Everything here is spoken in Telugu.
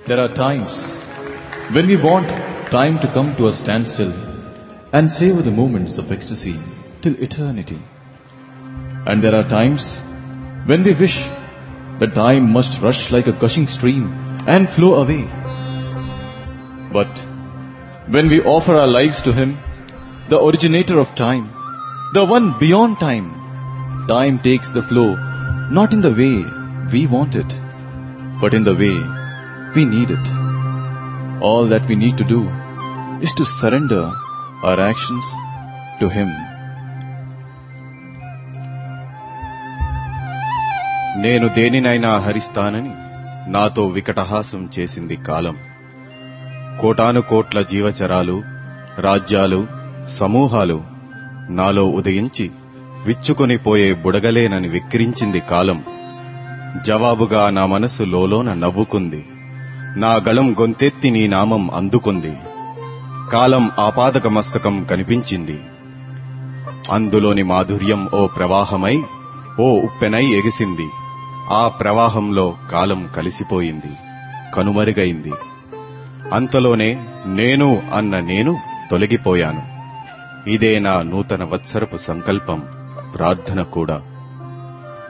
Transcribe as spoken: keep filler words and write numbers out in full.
There are times when we want time to come to a standstill and savor the moments of ecstasy till eternity. And there are times when we wish that time must rush like a gushing stream and flow away. But when we offer our lives to Him, the originator of time, the one beyond time, time takes the flow not in the way we want it, but in the way we need it. All that we need to do is to surrender our actions to Him. నేను దేనినైనా హరిస్తానని నాతో వికటహాసం చేసింది కాలం. కోటాను కోట్ల జీవచరాలు, రాజ్యాలు, సమూహాలు నాలో ఉదయించి విచ్చుకొని పోయే బుడగలేనని వెక్కిరించింది కాలం. జవాబుగా నా మనసు లోలోన నవ్వుకుంది. నా గళం గొంతెత్తి నీ నామం అందుకుంది. కాలం ఆపాదక మస్తకం కనిపించింది. అందులోని మాధుర్యం ఓ ప్రవాహమై, ఓ ఉప్పెనై ఎగిసింది. ఆ ప్రవాహంలో కాలం కలిసిపోయింది, కనుమరుగైంది. అంతలోనే నేను అన్న నేను తొలగిపోయాను. ఇదే నా నూతన వత్సరపు సంకల్పం, ప్రార్థన కూడా.